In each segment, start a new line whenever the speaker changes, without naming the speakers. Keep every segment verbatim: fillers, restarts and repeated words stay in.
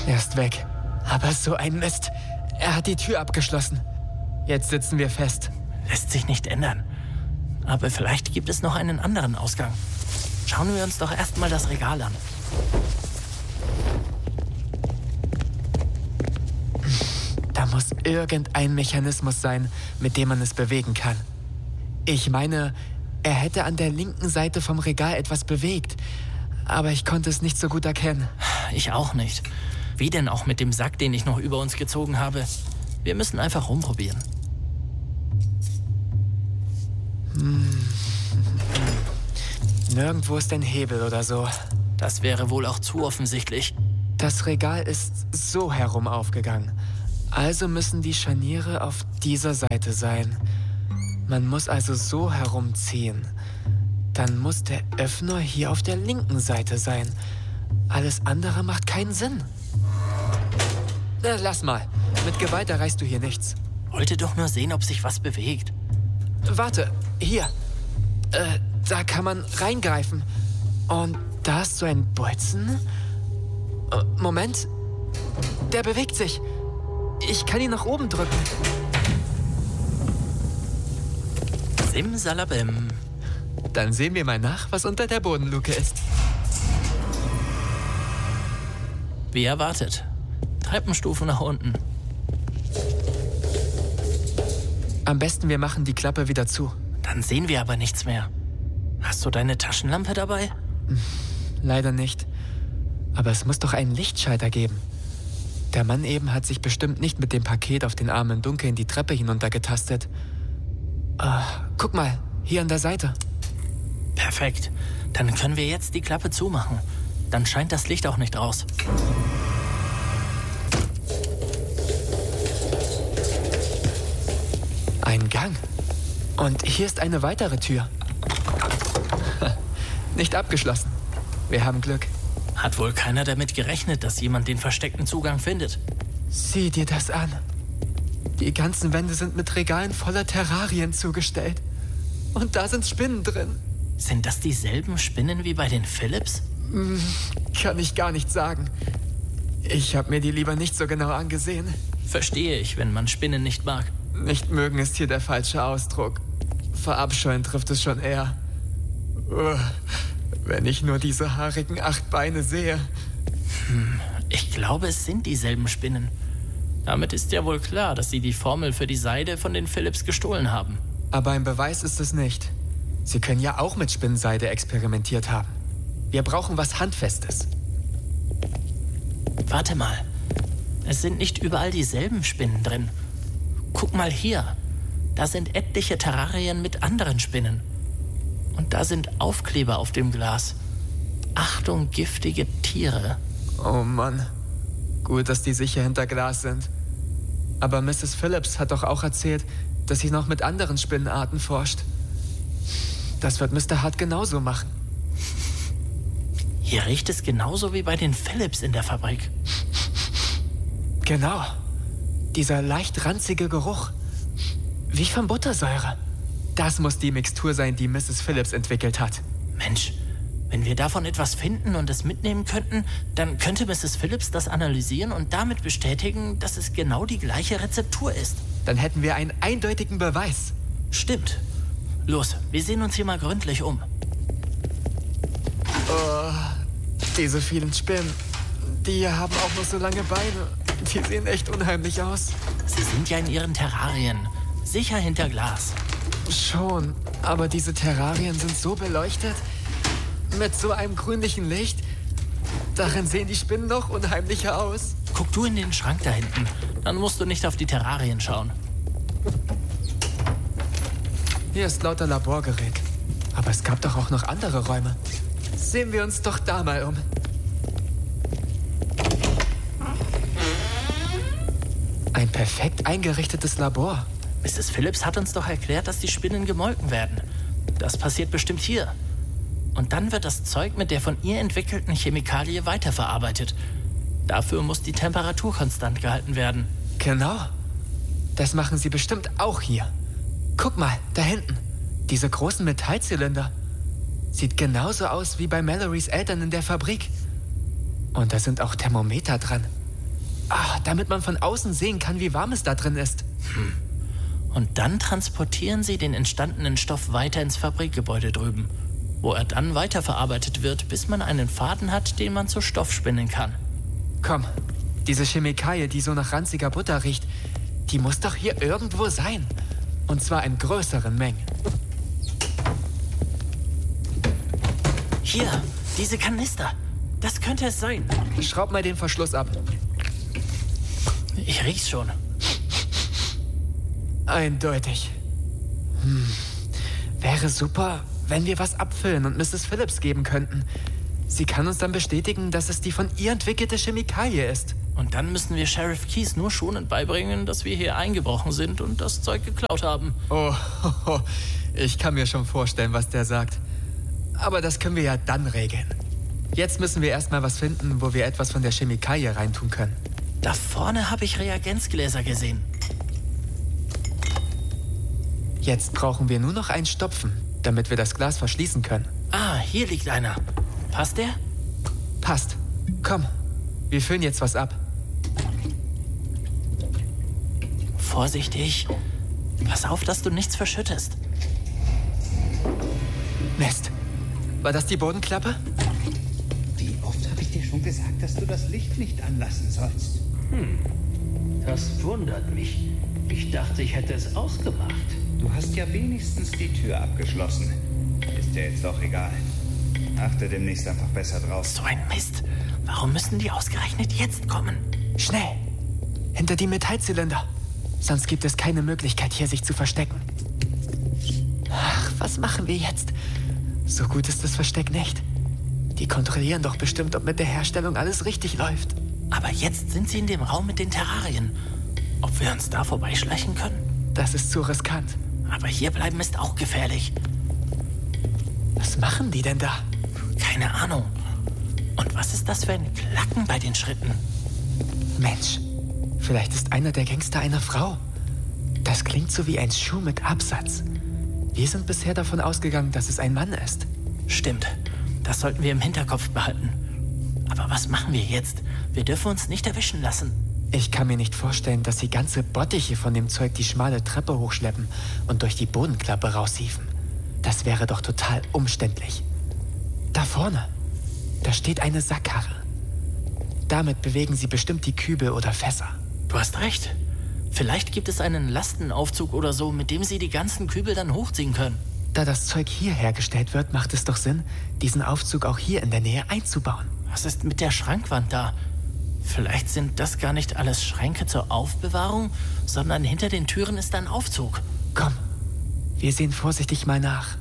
Er ist weg. Aber so ein Mist. Er hat die Tür abgeschlossen. Jetzt sitzen wir fest.
Lässt sich nicht ändern. Aber vielleicht gibt es noch einen anderen Ausgang. Schauen wir uns doch erstmal das Regal an.
Da muss irgendein Mechanismus sein, mit dem man es bewegen kann. Ich meine, er hätte an der linken Seite vom Regal etwas bewegt. Aber ich konnte es nicht so gut erkennen.
Ich auch nicht. Wie denn auch mit dem Sack, den ich noch über uns gezogen habe? Wir müssen einfach rumprobieren.
Hm. Nirgendwo ist ein Hebel oder so.
Das wäre wohl auch zu offensichtlich.
Das Regal ist so herum aufgegangen. Also müssen die Scharniere auf dieser Seite sein. Man muss also so herumziehen. Dann muss der Öffner hier auf der linken Seite sein. Alles andere macht keinen Sinn. Na, lass mal. Mit Gewalt erreichst du hier nichts.
Wollte doch nur sehen, ob sich was bewegt.
Warte, hier. Äh, da kann man reingreifen. Und da ist so ein Bolzen. Äh, Moment. Der bewegt sich. Ich kann ihn nach oben drücken.
Simsalabim.
Dann sehen wir mal nach, was unter der Bodenluke ist.
Wie erwartet. Treppenstufen nach unten.
Am besten wir machen die Klappe wieder zu.
Dann sehen wir aber nichts mehr. Hast du deine Taschenlampe dabei?
Leider nicht. Aber es muss doch einen Lichtschalter geben. Der Mann eben hat sich bestimmt nicht mit dem Paket auf den Arm im Dunkeln die Treppe hinuntergetastet. Ah, guck mal, hier an der Seite.
Perfekt. Dann können wir jetzt die Klappe zumachen. Dann scheint das Licht auch nicht aus.
Ein Gang. Und hier ist eine weitere Tür. Nicht abgeschlossen. Wir haben Glück.
Hat wohl keiner damit gerechnet, dass jemand den versteckten Zugang findet.
Sieh dir das an. Die ganzen Wände sind mit Regalen voller Terrarien zugestellt. Und da sind Spinnen drin.
Sind das dieselben Spinnen wie bei den Philips?
Hm, kann ich gar nicht sagen. Ich habe mir die lieber nicht so genau angesehen.
Verstehe ich, wenn man Spinnen nicht mag.
Nicht mögen ist hier der falsche Ausdruck. Verabscheuen trifft es schon eher. Uah, wenn ich nur diese haarigen acht Beine sehe.
Hm, ich glaube, es sind dieselben Spinnen. Damit ist ja wohl klar, dass sie die Formel für die Seide von den Philips gestohlen haben.
Aber ein Beweis ist es nicht. Sie können ja auch mit Spinnenseide experimentiert haben. Wir brauchen was Handfestes.
Warte mal. Es sind nicht überall dieselben Spinnen drin. Guck mal hier. Da sind etliche Terrarien mit anderen Spinnen. Und da sind Aufkleber auf dem Glas. Achtung, giftige Tiere.
Oh Mann. Gut, dass die sicher hinter Glas sind. Aber Misses Phillips hat doch auch erzählt, dass sie noch mit anderen Spinnenarten forscht. Das wird Mister Hart genauso machen.
Hier riecht es genauso wie bei den Philips in der Fabrik.
Genau. Dieser leicht ranzige Geruch. Wie von Buttersäure. Das muss die Mixtur sein, die Misses Phillips entwickelt hat.
Mensch, wenn wir davon etwas finden und es mitnehmen könnten, dann könnte Misses Phillips das analysieren und damit bestätigen, dass es genau die gleiche Rezeptur ist.
Dann hätten wir einen eindeutigen Beweis.
Stimmt. Los, wir sehen uns hier mal gründlich um.
Oh, diese vielen Spinnen. Die hier haben auch noch so lange Beine. Die sehen echt unheimlich aus.
Sie sind ja in ihren Terrarien. Sicher hinter Glas.
Schon, aber diese Terrarien sind so beleuchtet. Mit so einem grünlichen Licht. Darin sehen die Spinnen noch unheimlicher aus.
Guck du in den Schrank da hinten. Dann musst du nicht auf die Terrarien schauen.
Hier ist lauter Laborgerät. Aber es gab doch auch noch andere Räume. Sehen wir uns doch da mal um. Ein perfekt eingerichtetes Labor.
Misses Phillips hat uns doch erklärt, dass die Spinnen gemolken werden. Das passiert bestimmt hier. Und dann wird das Zeug mit der von ihr entwickelten Chemikalie weiterverarbeitet. Dafür muss die Temperatur konstant gehalten werden.
Genau. Das machen sie bestimmt auch hier. Guck mal, da hinten. Diese großen Metallzylinder. Sieht genauso aus wie bei Mallorys Eltern in der Fabrik. Und da sind auch Thermometer dran. Ah, damit man von außen sehen kann, wie warm es da drin ist.
Hm. Und dann transportieren sie den entstandenen Stoff weiter ins Fabrikgebäude drüben, wo er dann weiterverarbeitet wird, bis man einen Faden hat, den man zu Stoff spinnen kann.
Komm, diese Chemikalie, die so nach ranziger Butter riecht, die muss doch hier irgendwo sein. Und zwar in größeren Mengen.
Hier, diese Kanister. Das könnte es sein.
Schraub mal den Verschluss ab.
Ich riech's schon.
Eindeutig. Hm. Wäre super, wenn wir was abfüllen und Misses Phillips geben könnten. Sie kann uns dann bestätigen, dass es die von ihr entwickelte Chemikalie ist.
Und dann müssen wir Sheriff Keyes nur schonend beibringen, dass wir hier eingebrochen sind und das Zeug geklaut haben.
Oh, ich kann mir schon vorstellen, was der sagt. Aber das können wir ja dann regeln. Jetzt müssen wir erstmal was finden, wo wir etwas von der Chemikalie reintun können.
Da vorne habe ich Reagenzgläser gesehen.
Jetzt brauchen wir nur noch einen Stopfen, damit wir das Glas verschließen können.
Ah, hier liegt einer. Passt der?
Passt. Komm, wir füllen jetzt was ab.
Vorsichtig. Pass auf, dass du nichts verschüttest.
Mist. War das die Bodenklappe?
Wie oft habe ich dir schon gesagt, dass du das Licht nicht anlassen sollst?
Hm, das wundert mich. Ich dachte, ich hätte es ausgemacht.
Du hast ja wenigstens die Tür abgeschlossen. Ist dir jetzt auch egal. Achte demnächst einfach besser drauf.
So ein Mist. Warum müssen die ausgerechnet jetzt kommen?
Schnell! Hinter die Metallzylinder. Sonst gibt es keine Möglichkeit, hier sich zu verstecken. Ach, was machen wir jetzt? So gut ist das Versteck nicht. Die kontrollieren doch bestimmt, ob mit der Herstellung alles richtig läuft.
Aber jetzt sind sie in dem Raum mit den Terrarien. Ob wir uns da vorbeischleichen können?
Das ist zu riskant.
Aber hier bleiben ist auch gefährlich.
Was machen die denn da?
Keine Ahnung. Und was ist das für ein Klacken bei den Schritten?
Mensch, vielleicht ist einer der Gangster eine Frau. Das klingt so wie ein Schuh mit Absatz. Wir sind bisher davon ausgegangen, dass es ein Mann ist.
Stimmt. Das sollten wir im Hinterkopf behalten. Aber was machen wir jetzt? Wir dürfen uns nicht erwischen lassen.
Ich kann mir nicht vorstellen, dass sie ganze Bottiche von dem Zeug die schmale Treppe hochschleppen und durch die Bodenklappe raushieven. Das wäre doch total umständlich. Da vorne, da steht eine Sackkarre. Damit bewegen sie bestimmt die Kübel oder Fässer.
Du hast recht. Vielleicht gibt es einen Lastenaufzug oder so, mit dem sie die ganzen Kübel dann hochziehen können.
Da das Zeug hier hergestellt wird, macht es doch Sinn, diesen Aufzug auch hier in der Nähe einzubauen.
Was ist mit der Schrankwand da? Vielleicht sind das gar nicht alles Schränke zur Aufbewahrung, sondern hinter den Türen ist ein Aufzug.
Komm, wir sehen vorsichtig mal nach.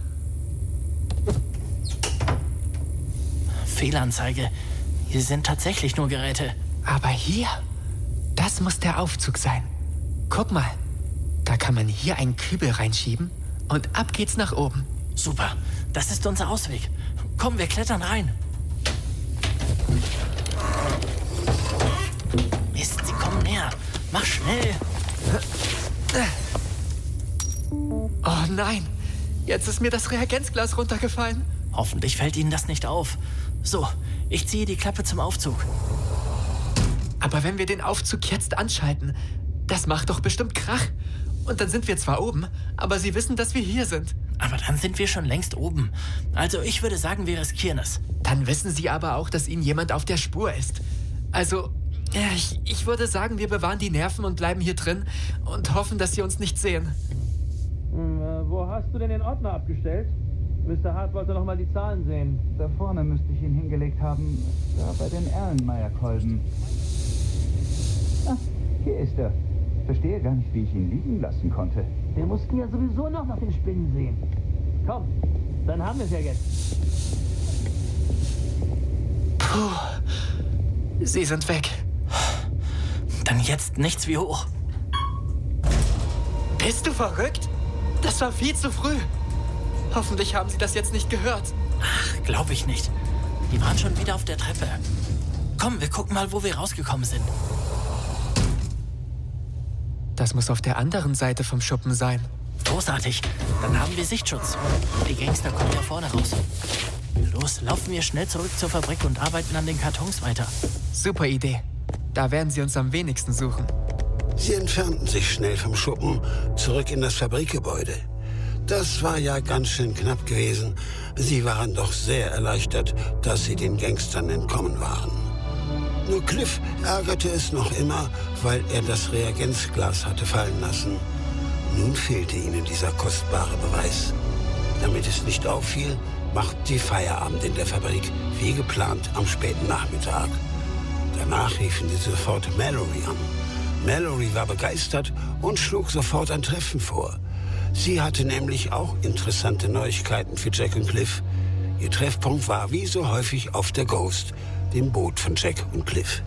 Fehlanzeige. Hier sind tatsächlich nur Geräte.
Aber hier, das muss der Aufzug sein. Guck mal, da kann man hier einen Kübel reinschieben und ab geht's nach oben.
Super, das ist unser Ausweg. Komm, wir klettern rein. Mist, sie kommen näher. Mach schnell.
Oh nein, jetzt ist mir das Reagenzglas runtergefallen.
Hoffentlich fällt Ihnen das nicht auf. So, ich ziehe die Klappe zum Aufzug.
Aber wenn wir den Aufzug jetzt anschalten, das macht doch bestimmt Krach. Und dann sind wir zwar oben, aber sie wissen, dass wir hier sind.
Aber dann sind wir schon längst oben. Also ich würde sagen, wir riskieren es.
Dann wissen sie aber auch, dass ihnen jemand auf der Spur ist. Also, ja, ich, ich würde sagen, wir bewahren die Nerven und bleiben hier drin und hoffen, dass sie uns nicht sehen.
Hm, äh, wo hast du denn den Ordner abgestellt? Mister Hart wollte noch mal die Zahlen sehen.
Da vorne müsste ich ihn hingelegt haben, da bei den Erlenmeyer-Kolben. Ah, hier ist er. Verstehe gar nicht, wie ich ihn liegen lassen konnte.
Wir mussten ja sowieso noch nach den Spinnen sehen. Komm, dann haben wir es ja jetzt.
Puh, sie sind weg.
Dann jetzt nichts wie hoch.
Bist du verrückt? Das war viel zu früh. Hoffentlich haben sie das jetzt nicht gehört.
Ach, glaube ich nicht. Die waren schon wieder auf der Treppe. Komm, wir gucken mal, wo wir rausgekommen sind.
Das muss auf der anderen Seite vom Schuppen sein.
Großartig. Dann haben wir Sichtschutz. Die Gangster kommen ja vorne raus. Los, laufen wir schnell zurück zur Fabrik und arbeiten an den Kartons weiter.
Super Idee. Da werden sie uns am wenigsten suchen.
Sie entfernten sich schnell vom Schuppen zurück in das Fabrikgebäude. Das war ja ganz schön knapp gewesen. Sie waren doch sehr erleichtert, dass sie den Gangstern entkommen waren. Nur Cliff ärgerte es noch immer, weil er das Reagenzglas hatte fallen lassen. Nun fehlte ihnen dieser kostbare Beweis. Damit es nicht auffiel, machten sie Feierabend in der Fabrik, wie geplant am späten Nachmittag. Danach riefen sie sofort Mallory an. Mallory war begeistert und schlug sofort ein Treffen vor. Sie hatte nämlich auch interessante Neuigkeiten für Jack und Cliff. Ihr Treffpunkt war wie so häufig auf der Ghost, dem Boot von Jack und Cliff.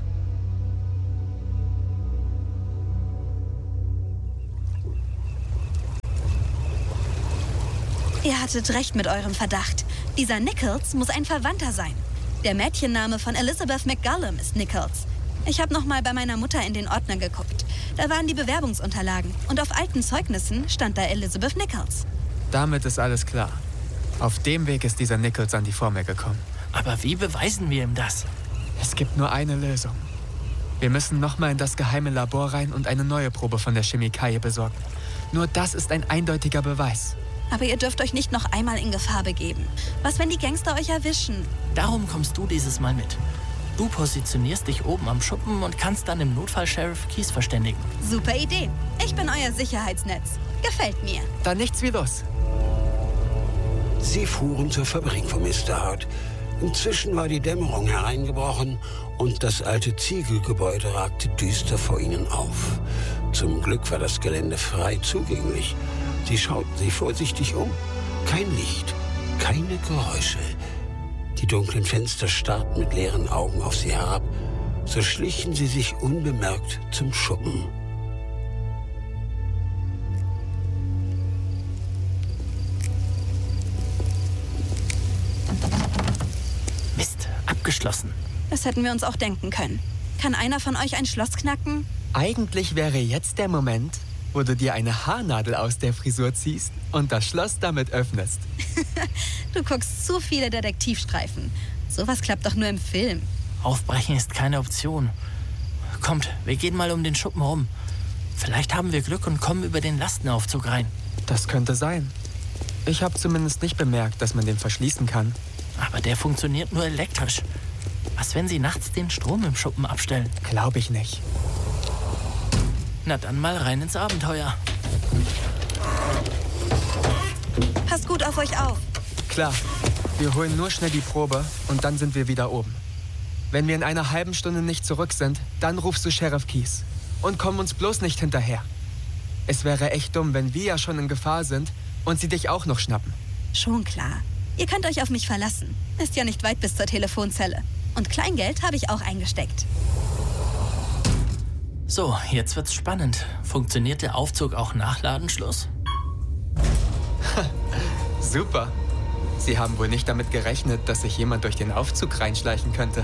Ihr hattet recht mit eurem Verdacht. Dieser Nichols muss ein Verwandter sein. Der Mädchenname von Elizabeth McGullum ist Nichols. Ich habe noch mal bei meiner Mutter in den Ordner geguckt. Da waren die Bewerbungsunterlagen und auf alten Zeugnissen stand da Elizabeth Nichols.
Damit ist alles klar. Auf dem Weg ist dieser Nichols an die Formel gekommen.
Aber wie beweisen wir ihm das?
Es gibt nur eine Lösung. Wir müssen noch mal in das geheime Labor rein und eine neue Probe von der Chemikalie besorgen. Nur das ist ein eindeutiger Beweis.
Aber ihr dürft euch nicht noch einmal in Gefahr begeben. Was, wenn die Gangster euch erwischen?
Darum kommst du dieses Mal mit. Du positionierst dich oben am Schuppen und kannst dann im Notfall Sheriff Keys verständigen.
Super Idee. Ich bin euer Sicherheitsnetz. Gefällt mir.
Dann nichts wie los.
Sie fuhren zur Fabrik von Mister Hart. Inzwischen war die Dämmerung hereingebrochen und das alte Ziegelgebäude ragte düster vor ihnen auf. Zum Glück war das Gelände frei zugänglich. Sie schauten sich vorsichtig um. Kein Licht, keine Geräusche. Die dunklen Fenster starrten mit leeren Augen auf sie herab. So schlichen sie sich unbemerkt zum Schuppen.
Mist, abgeschlossen.
Das hätten wir uns auch denken können. Kann einer von euch ein Schloss knacken?
Eigentlich wäre jetzt der Moment, wo du dir eine Haarnadel aus der Frisur ziehst und das Schloss damit öffnest.
Du guckst zu viele Detektivstreifen. Sowas klappt doch nur im Film.
Aufbrechen ist keine Option. Kommt, wir gehen mal um den Schuppen rum. Vielleicht haben wir Glück und kommen über den Lastenaufzug rein.
Das könnte sein. Ich habe zumindest nicht bemerkt, dass man den verschließen kann.
Aber der funktioniert nur elektrisch. Was, wenn sie nachts den Strom im Schuppen abstellen?
Glaube ich nicht.
Na dann mal rein ins Abenteuer.
Passt gut auf euch auf.
Klar, wir holen nur schnell die Probe und dann sind wir wieder oben. Wenn wir in einer halben Stunde nicht zurück sind, dann rufst du Sheriff Keys. Und komm uns bloß nicht hinterher. Es wäre echt dumm, wenn wir ja schon in Gefahr sind und sie dich auch noch schnappen.
Schon klar. Ihr könnt euch auf mich verlassen. Ist ja nicht weit bis zur Telefonzelle. Und Kleingeld habe ich auch eingesteckt.
So, jetzt wird's spannend. Funktioniert der Aufzug auch nach Ladenschluss?
Super. Sie haben wohl nicht damit gerechnet, dass sich jemand durch den Aufzug reinschleichen könnte.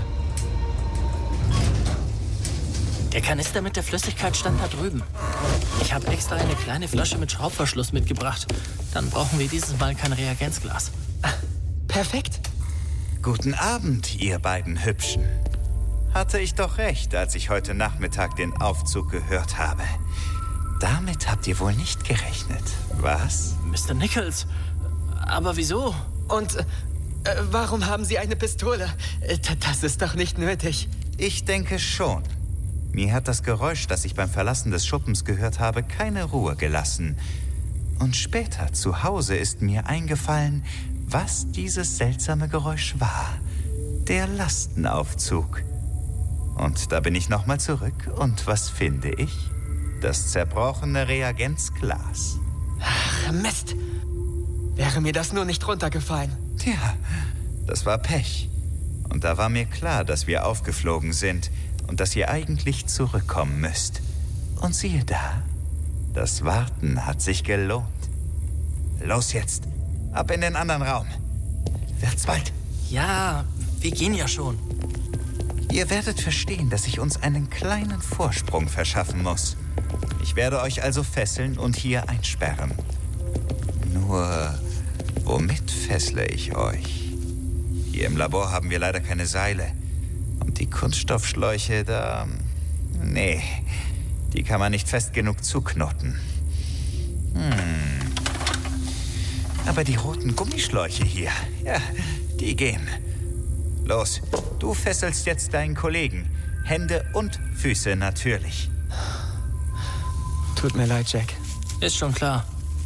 Der Kanister mit der Flüssigkeit stand da drüben. Ich habe extra eine kleine Flasche mit Schraubverschluss mitgebracht. Dann brauchen wir dieses Mal kein Reagenzglas.
Perfekt.
Guten Abend, ihr beiden Hübschen. Hatte ich doch recht, als ich heute Nachmittag den Aufzug gehört habe. Damit habt ihr wohl nicht gerechnet, was?
Mister Nichols, aber wieso?
Und äh, warum haben Sie eine Pistole? Äh, das ist doch nicht nötig.
Ich denke schon. Mir hat das Geräusch, das ich beim Verlassen des Schuppens gehört habe, keine Ruhe gelassen. Und später zu Hause ist mir eingefallen, was dieses seltsame Geräusch war. Der Lastenaufzug. Und da bin ich nochmal zurück und was finde ich? Das zerbrochene Reagenzglas.
Ach, Mist. Wäre mir das nur nicht runtergefallen.
Tja, das war Pech. Und da war mir klar, dass wir aufgeflogen sind und dass ihr eigentlich zurückkommen müsst. Und siehe da, das Warten hat sich gelohnt. Los jetzt, ab in den anderen Raum. Wird's bald?
Ja, wir gehen ja schon.
Ihr werdet verstehen, dass ich uns einen kleinen Vorsprung verschaffen muss. Ich werde euch also fesseln und hier einsperren. Nur, womit fessle ich euch? Hier im Labor haben wir leider keine Seile. Und die Kunststoffschläuche, da Nee, die kann man nicht fest genug zuknoten. Hm. Aber die roten Gummischläuche hier, ja, die gehen. Los, du fesselst jetzt deinen Kollegen. Hände und Füße natürlich.
Tut mir leid, Jack.
Ist schon klar.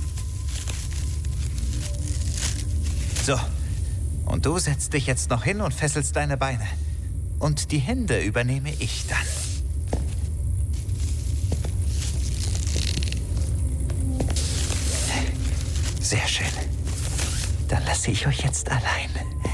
So, und du setzt dich jetzt noch hin und fesselst deine Beine. Und die Hände übernehme ich dann. Sehr schön. Dann lasse ich euch jetzt allein.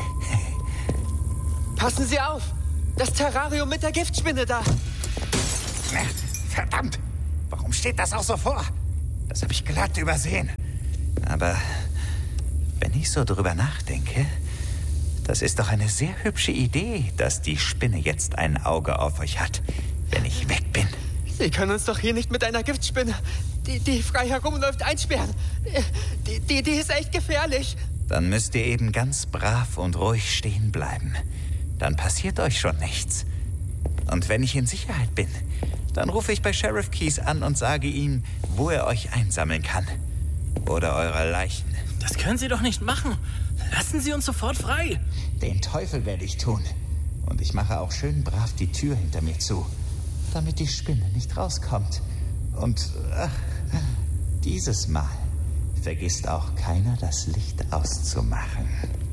Passen Sie auf! Das Terrarium mit der Giftspinne da!
Verdammt! Warum steht das auch so vor? Das habe ich glatt übersehen. Aber wenn ich so drüber nachdenke, das ist doch eine sehr hübsche Idee, dass die Spinne jetzt ein Auge auf euch hat, wenn ich weg bin.
Sie können uns doch hier nicht mit einer Giftspinne, die, die frei herumläuft, einsperren. Die, die, die ist echt gefährlich.
Dann müsst ihr eben ganz brav und ruhig stehen bleiben. Dann passiert euch schon nichts. Und wenn ich in Sicherheit bin, dann rufe ich bei Sheriff Keyes an und sage ihm, wo er euch einsammeln kann. Oder eure Leichen.
Das können Sie doch nicht machen. Lassen Sie uns sofort frei.
Den Teufel werde ich tun. Und ich mache auch schön brav die Tür hinter mir zu, damit die Spinne nicht rauskommt. Und ach, dieses Mal vergisst auch keiner, das Licht auszumachen.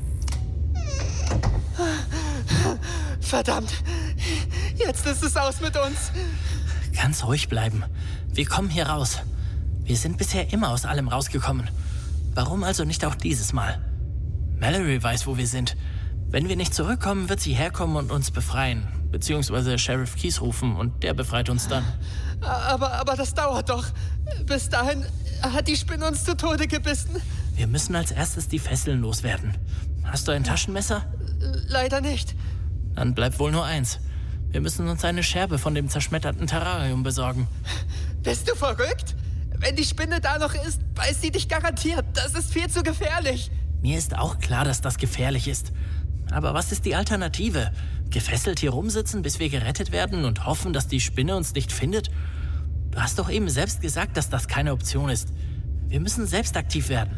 Verdammt, jetzt ist es aus mit uns.
Ganz ruhig bleiben. Wir kommen hier raus. Wir sind bisher immer aus allem rausgekommen. Warum also nicht auch dieses Mal? Mallory weiß, wo wir sind. Wenn wir nicht zurückkommen, wird sie herkommen und uns befreien. Beziehungsweise Sheriff Keyes rufen und der befreit uns dann.
Aber, aber das dauert doch. Bis dahin hat die Spinne uns zu Tode gebissen.
Wir müssen als erstes die Fesseln loswerden. Hast du ein Taschenmesser?
Leider nicht.
Dann bleibt wohl nur eins. Wir müssen uns eine Scherbe von dem zerschmetterten Terrarium besorgen.
Bist du verrückt? Wenn die Spinne da noch ist, beißt sie dich garantiert. Das ist viel zu gefährlich.
Mir ist auch klar, dass das gefährlich ist. Aber was ist die Alternative? Gefesselt hier rumsitzen, bis wir gerettet werden und hoffen, dass die Spinne uns nicht findet? Du hast doch eben selbst gesagt, dass das keine Option ist. Wir müssen selbst aktiv werden.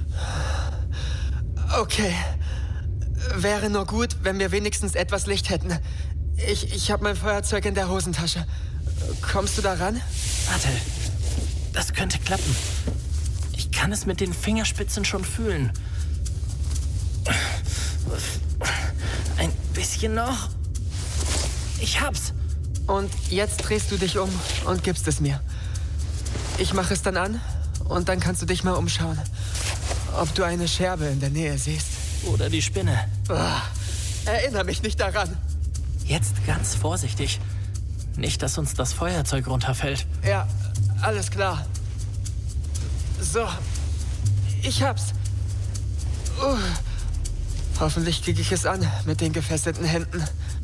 Okay. Wäre nur gut, wenn wir wenigstens etwas Licht hätten. Ich, ich habe mein Feuerzeug in der Hosentasche. Kommst du da ran?
Warte. Das könnte klappen. Ich kann es mit den Fingerspitzen schon fühlen. Ein bisschen noch. Ich hab's.
Und jetzt drehst du dich um und gibst es mir. Ich mache es dann an und dann kannst du dich mal umschauen, ob du eine Scherbe in der Nähe siehst.
Oder die Spinne.
Oh, erinnere mich nicht daran.
Jetzt ganz vorsichtig. Nicht, dass uns das Feuerzeug runterfällt.
Ja, alles klar. So, ich hab's. Uh, hoffentlich kriege ich es an mit den gefesselten Händen.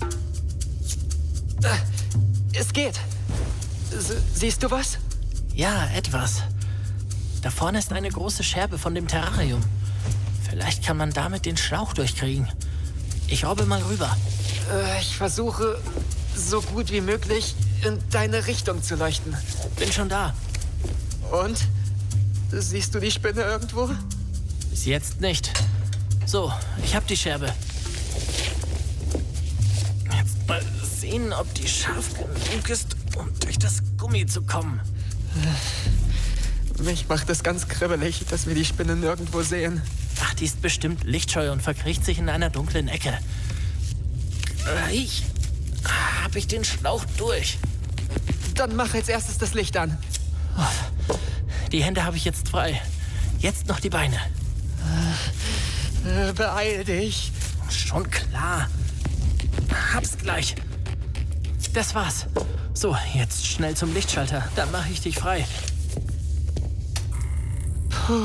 Uh, es geht. S- siehst du was?
Ja, etwas. Da vorne ist eine große Scherbe von dem Terrarium. Vielleicht kann man damit den Schlauch durchkriegen. Ich robbe mal rüber.
Uh, ich versuche, so gut wie möglich in deine Richtung zu leuchten.
Bin schon da.
Und? Siehst du die Spinne irgendwo?
Bis jetzt nicht. So, ich hab die Scherbe. Jetzt mal sehen, ob die scharf genug ist, um durch das Gummi zu kommen.
Mich macht es ganz kribbelig, dass wir die Spinne nirgendwo sehen.
Ach, die ist bestimmt lichtscheu und verkriecht sich in einer dunklen Ecke. Ich hab ich den Schlauch durch.
Dann mach als erstes das Licht an.
Oh, die Hände habe ich jetzt frei. Jetzt noch die Beine.
Äh, beeil dich.
Schon klar. Hab's gleich. Das war's. So, jetzt schnell zum Lichtschalter. Dann mache ich dich frei.
Puh.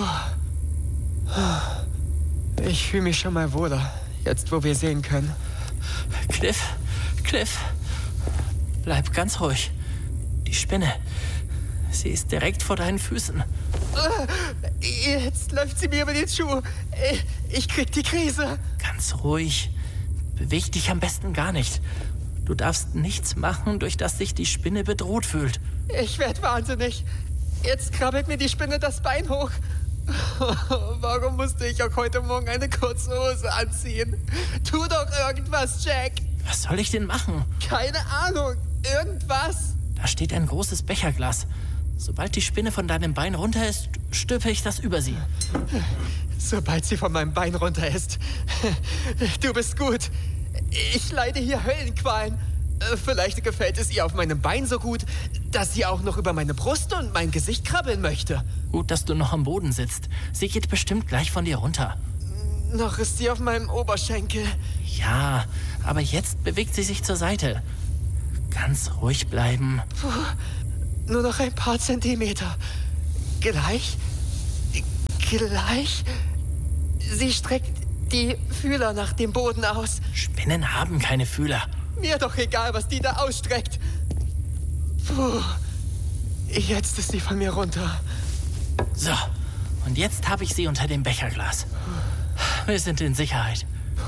Ich fühle mich schon mal wohler, jetzt wo wir sehen können.
Cliff, Cliff, bleib ganz ruhig. Die Spinne, sie ist direkt vor deinen Füßen.
Jetzt läuft sie mir über den Schuh. Ich krieg die Krise.
Ganz ruhig. Beweg dich am besten gar nicht. Du darfst nichts machen, durch das sich die Spinne bedroht fühlt.
Ich werde wahnsinnig. Jetzt krabbelt mir die Spinne das Bein hoch. Warum musste ich auch heute Morgen eine kurze Hose anziehen? Tu doch irgendwas, Jack.
Was soll ich denn machen?
Keine Ahnung. Irgendwas.
Da steht ein großes Becherglas. Sobald die Spinne von deinem Bein runter ist, stülpe ich das über sie.
Sobald sie von meinem Bein runter ist. Du bist gut. Ich leide hier Höllenqualen. Vielleicht gefällt es ihr auf meinem Bein so gut, dass sie auch noch über meine Brust und mein Gesicht krabbeln möchte.
Gut, dass du noch am Boden sitzt. Sie geht bestimmt gleich von dir runter.
Noch ist sie auf meinem Oberschenkel.
Ja, aber jetzt bewegt sie sich zur Seite. Ganz ruhig bleiben.
Puh, nur noch ein paar Zentimeter. Gleich, gleich. Sie streckt die Fühler nach dem Boden aus.
Spinnen haben keine Fühler.
Mir doch egal, was die da ausstreckt. Puh, jetzt ist sie von mir runter.
So, und jetzt habe ich sie unter dem Becherglas. Wir sind in Sicherheit.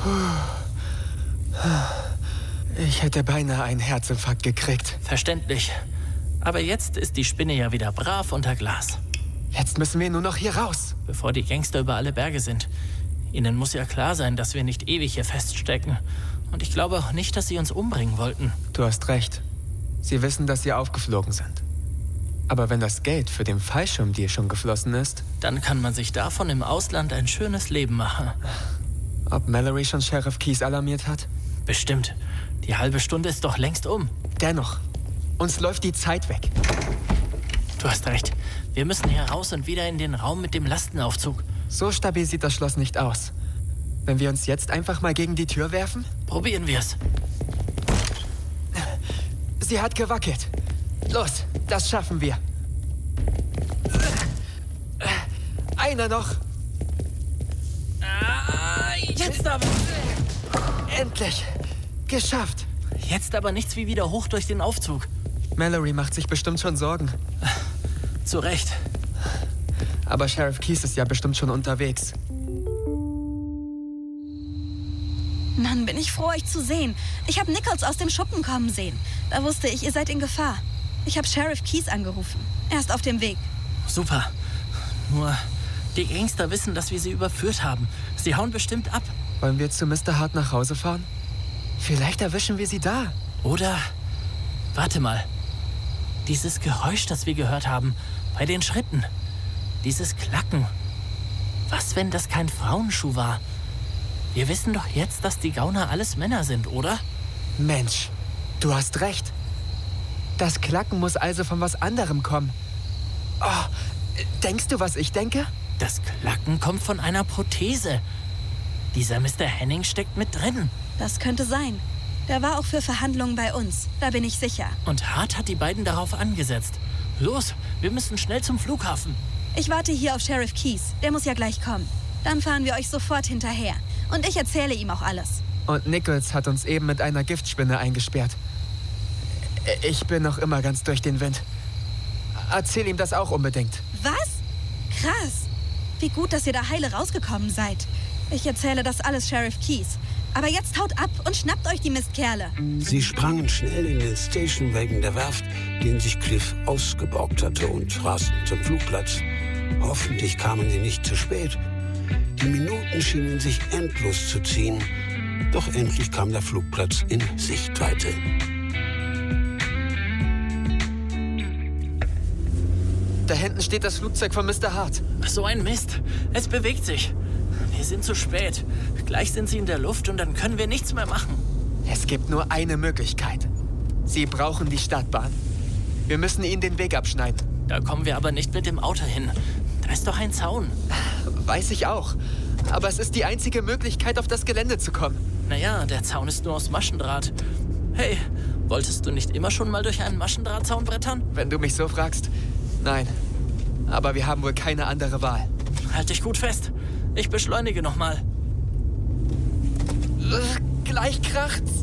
Ich hätte beinahe einen Herzinfarkt gekriegt.
Verständlich. Aber jetzt ist die Spinne ja wieder brav unter Glas.
Jetzt müssen wir nur noch hier raus.
Bevor die Gangster über alle Berge sind. Ihnen muss ja klar sein, dass wir nicht ewig hier feststecken. Und ich glaube auch nicht, dass sie uns umbringen wollten.
Du hast recht. Sie wissen, dass sie aufgeflogen sind. Aber wenn das Geld für den Fallschirmdeal schon geflossen ist...
Dann kann man sich davon im Ausland ein schönes Leben machen.
Ob Mallory schon Sheriff Keyes alarmiert hat?
Bestimmt. Die halbe Stunde ist doch längst um.
Dennoch, uns läuft die Zeit weg.
Du hast recht. Wir müssen hier raus und wieder in den Raum mit dem Lastenaufzug.
So stabil sieht das Schloss nicht aus. Wenn wir uns jetzt einfach mal gegen die Tür werfen?
Probieren wir's.
Sie hat gewackelt. Los, das schaffen wir. Einer noch.
Ah, jetzt aber.
Endlich. Geschafft.
Jetzt aber nichts wie wieder hoch durch den Aufzug.
Mallory macht sich bestimmt schon Sorgen.
Zu Recht.
Aber Sheriff Keyes ist ja bestimmt schon unterwegs.
Mann, bin ich froh, euch zu sehen. Ich habe Nichols aus dem Schuppen kommen sehen. Da wusste ich, ihr seid in Gefahr. Ich habe Sheriff Keyes angerufen. Er ist auf dem Weg.
Super. Nur, die Gangster wissen, dass wir sie überführt haben. Sie hauen bestimmt ab.
Wollen wir zu Mister Hart nach Hause fahren? Vielleicht erwischen wir sie da.
Oder, warte mal. Dieses Geräusch, das wir gehört haben, bei den Schritten. Dieses Klacken. Was, wenn das kein Frauenschuh war? Wir wissen doch jetzt, dass die Gauner alles Männer sind, oder?
Mensch, du hast recht. Das Klacken muss also von was anderem kommen. Oh, denkst du, was ich denke?
Das Klacken kommt von einer Prothese. Dieser Mister Henning steckt mit drin.
Das könnte sein. Der war auch für Verhandlungen bei uns. Da bin ich sicher.
Und Hart hat die beiden darauf angesetzt. Los, wir müssen schnell zum Flughafen.
Ich warte hier auf Sheriff Keyes. Der muss ja gleich kommen. Dann fahren wir euch sofort hinterher. Und ich erzähle ihm auch alles.
Und Nichols hat uns eben mit einer Giftspinne eingesperrt. Ich bin noch immer ganz durch den Wind. Erzähl ihm das auch unbedingt.
Was? Krass. Wie gut, dass ihr da heile rausgekommen seid. Ich erzähle das alles Sheriff Keyes. Aber jetzt haut ab und schnappt euch die Mistkerle.
Sie sprangen schnell in den Stationwagen der Werft, den sich Cliff ausgeborgt hatte, und rasten zum Flugplatz. Hoffentlich kamen sie nicht zu spät. Die Minuten schienen sich endlos zu ziehen. Doch endlich kam der Flugplatz in Sichtweite.
Da hinten steht das Flugzeug von Mister Hart.
So ein Mist. Es bewegt sich. Wir sind zu spät. Gleich sind sie in der Luft und dann können wir nichts mehr machen.
Es gibt nur eine Möglichkeit. Sie brauchen die Stadtbahn. Wir müssen ihnen den Weg abschneiden.
Da kommen wir aber nicht mit dem Auto hin. Da ist doch ein Zaun.
Weiß ich auch. Aber es ist die einzige Möglichkeit, auf das Gelände zu kommen.
Naja, der Zaun ist nur aus Maschendraht. Hey, wolltest du nicht immer schon mal durch einen Maschendrahtzaun brettern?
Wenn du mich so fragst, nein. Aber wir haben wohl keine andere Wahl.
Halt dich gut fest. Ich beschleunige nochmal.
Gleich kracht's.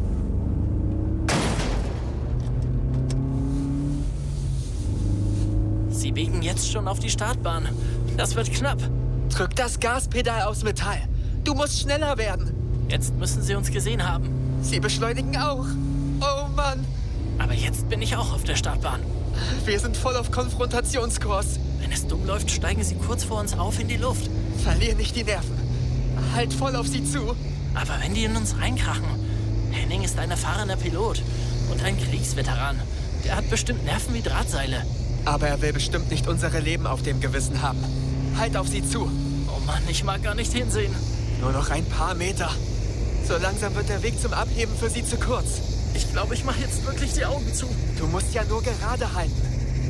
Sie biegen jetzt schon auf die Startbahn. Das wird knapp.
Drück das Gaspedal aus Metall. Du musst schneller werden.
Jetzt müssen sie uns gesehen haben.
Sie beschleunigen auch. Oh Mann!
Aber jetzt bin ich auch auf der Startbahn.
Wir sind voll auf Konfrontationskurs.
Wenn es dumm läuft, steigen sie kurz vor uns auf in die Luft.
Verlier nicht die Nerven. Halt voll auf sie zu.
Aber wenn die in uns reinkrachen... Henning ist ein erfahrener Pilot und ein Kriegsveteran. Der hat bestimmt Nerven wie Drahtseile.
Aber er will bestimmt nicht unsere Leben auf dem Gewissen haben. Halt auf sie zu.
Oh Mann, ich mag gar nicht hinsehen.
Nur noch ein paar Meter. So langsam wird der Weg zum Abheben für sie zu kurz.
Ich glaube, ich mache jetzt wirklich die Augen zu.
Du musst ja nur gerade halten.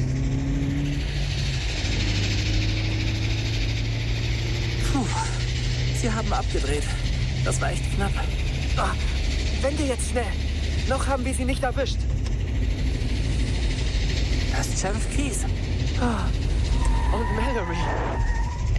Puh, sie haben abgedreht. Das war echt knapp.
Ah, wende jetzt schnell. Noch haben wir sie nicht erwischt.
Das ist Sheriff Keys.
Ah, und Mallory.